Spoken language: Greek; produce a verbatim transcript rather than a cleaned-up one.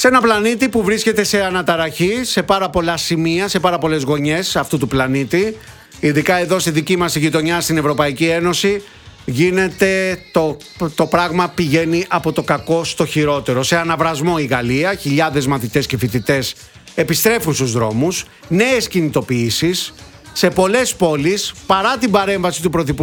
Σε ένα πλανήτη που βρίσκεται σε αναταραχή, σε πάρα πολλά σημεία, σε πάρα πολλές γωνιές αυτού του πλανήτη, ειδικά εδώ στη δική μας γειτονιά στην Ευρωπαϊκή Ένωση, γίνεται το, το πράγμα πηγαίνει από το κακό στο χειρότερο. Σε αναβρασμό η Γαλλία, χιλιάδες μαθητές και φοιτητές επιστρέφουν στους δρόμους, νέες κινητοποιήσεις σε πολλές πόλεις, παρά την παρέμβαση του Πρωθυπουργού